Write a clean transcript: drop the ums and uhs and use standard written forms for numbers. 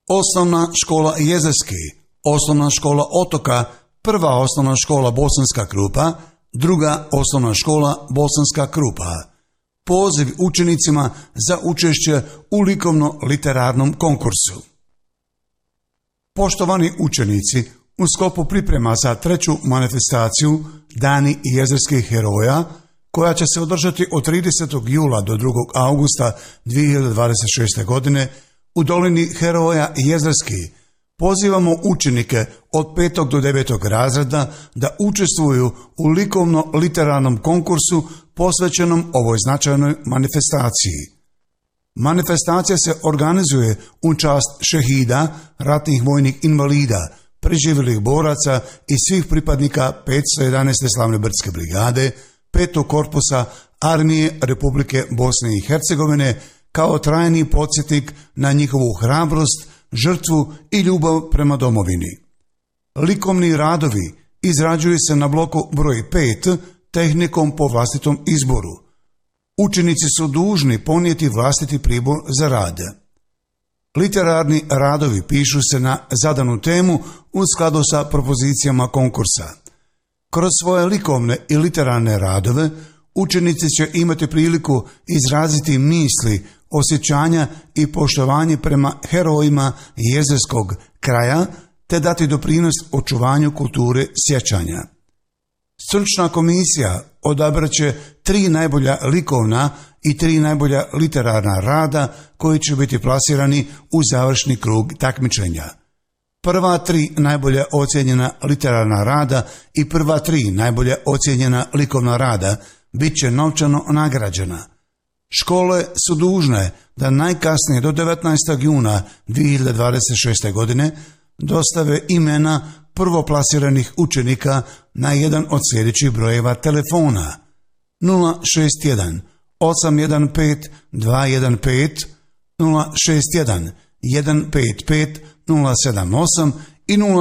Osnovna škola Jezerski, Osnovna škola Otoka, Prva osnovna škola Bosanska Krupa, Druga osnovna škola Bosanska Krupa. Poziv učenicima za učešće u likovno-literarnom konkursu. Poštovani učenici, u sklopu priprema za treću manifestaciju Dani jezerskih heroja, koja će se održati od 30. jula do 2. augusta 2026. godine u dolini heroja Jezerski, pozivamo učenike od 5. do 9. razreda da učestvuju u likovno-literarnom konkursu posvećenom ovoj značajnoj manifestaciji. Manifestacija se organizuje u čast šehida, ratnih vojnih invalida, preživjelih boraca i svih pripadnika 511. slavne brdske brigade, 5. korpusa Armije Republike Bosne i Hercegovine, kao trajni podsjetnik na njihovu hrabrost, žrtvu i ljubav prema domovini. Likovni radovi izrađuju se na bloku broj 5 tehnikom po vlastitom izboru. Učenici su dužni ponijeti vlastiti pribor za rad. Literarni radovi pišu se na zadanu temu u skladu sa propozicijama konkursa. Kroz svoje likovne i literarne radove učenici će imati priliku izraziti misli, osjećanja i poštovanje prema herojima jezerskog kraja te dati doprinos očuvanju kulture sjećanja. Stručna komisija odabrat će 3 najbolja likovna i 3 najbolja literarna rada koji će biti plasirani u završni krug takmičenja. Prva 3 najbolja ocijenjena literarna rada i prva 3 najbolja ocijenjena likovna rada bit će novčano nagrađena. Škole su dužne da najkasnije do 19. juna 2026. godine dostave imena prvoplasiranih učenika na jedan od sljedećih brojeva telefona: 061 815 215, 061 155 078 i 0